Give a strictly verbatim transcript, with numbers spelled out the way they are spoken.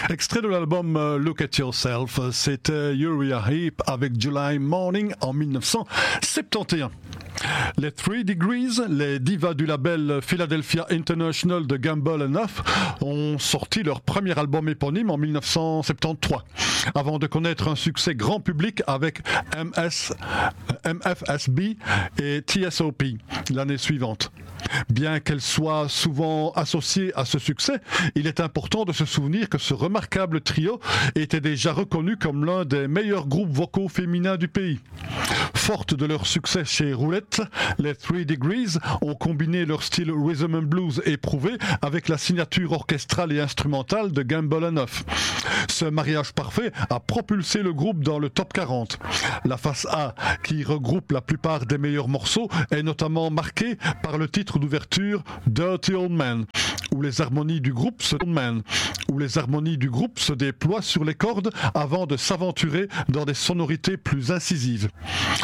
Extrait de l'album euh, Look at Yourself, c'était Uriah Heep avec July Morning en dix-neuf cent soixante et onze. Les Three Degrees, les divas du label Philadelphia International de Gamble and Huff, ont sorti leur premier album éponyme en dix-neuf cent soixante-treize, avant de connaître un succès grand public avec M S, M F S B et T S O P l'année suivante. Bien qu'elle soit souvent associée à ce succès, il est important de se souvenir que ce remarquable trio était déjà reconnu comme l'un des meilleurs groupes vocaux féminins du pays. Fortes de leur succès chez Roulette, les Three Degrees ont combiné leur style rhythm and blues éprouvé avec la signature orchestrale et instrumentale de Gamble and Huff. Ce mariage parfait a propulsé le groupe dans le top quarante. La face A, qui regroupe la plupart des meilleurs morceaux, est notamment marquée par le titre d'ouverture Dirty Old Man, où les harmonies du groupe se, Man, où les harmonies du groupe se déploient sur les cordes avant de s'aventurer dans des sonorités plus incisives.